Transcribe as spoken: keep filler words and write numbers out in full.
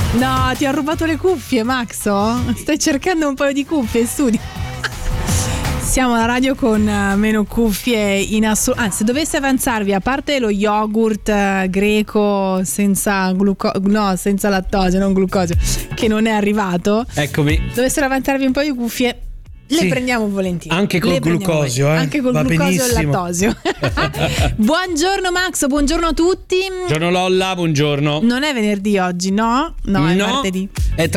No, ti ha rubato le cuffie, Maxo? Stai cercando un paio di cuffie in studio? Siamo alla radio con meno cuffie in assoluto. Anzi, se dovesse avanzarvi, a parte lo yogurt greco senza glucosio, no, senza lattosio, non glucosio, che non è arrivato. Eccomi. Dovessero avanzarvi un paio di cuffie, le sì, prendiamo volentieri. Anche col glucosio, eh? Anche col Va glucosio benissimo. e il lattosio. Buongiorno Max, buongiorno a tutti. Buongiorno Lolla, buongiorno. Non è venerdì oggi, no? No, è no, martedì. È